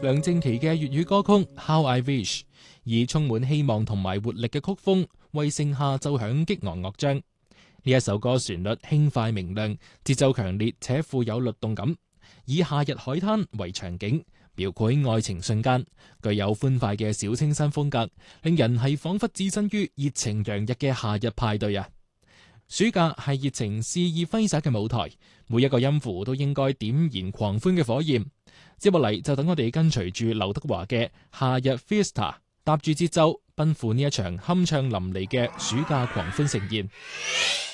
梁靜琪嘅粵語歌曲《How I Wish》，以充滿希望同埋活力嘅曲風，為盛夏奏響激昂樂章。呢一首歌旋律輕快明亮，節奏強烈且富有律動感，以夏日海灘為場景，描繪愛情瞬間，具有歡快嘅小清新風格，令人係仿佛置身於熱情洋溢嘅夏日派對啊！暑假係熱情肆意揮灑嘅舞台，每一個音符都應該點燃狂歡嘅火焰。接落嚟就等我哋跟隨住劉德華嘅《夏日 Fiesta》，搭住節奏奔赴呢一場酣暢淋漓嘅暑假狂歡盛宴。